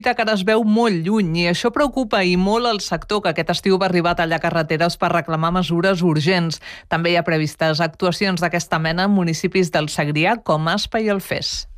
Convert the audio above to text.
que ara es veu molt lluny i això preocupa i molt el sector, que aquest estiu va arribar a tallar carreteres per reclamar mesures urgents. També hi ha previstes actuacions d'aquesta mena en municipis del Segrià com Aspa i Alfés.